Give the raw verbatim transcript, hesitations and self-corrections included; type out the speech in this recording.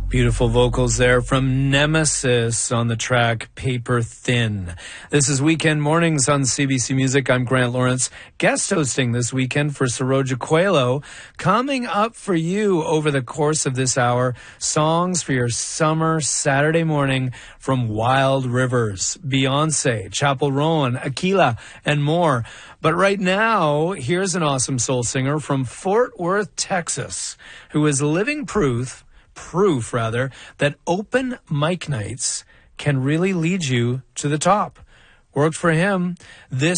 Beautiful vocals there from Nemesis on the track Paper Thin. This is Weekend Mornings on C B C Music. I'm Grant Lawrence, guest hosting this weekend for Saroja Coelho. Coming up for you over the course of this hour, songs for your summer Saturday morning from Wild Rivers, Beyonce, Chappell Roan, Aquila, and more. But right now, here's an awesome soul singer from Fort Worth, Texas, who is living proof proof rather, that open mic nights can really lead you to the top. Worked for him. This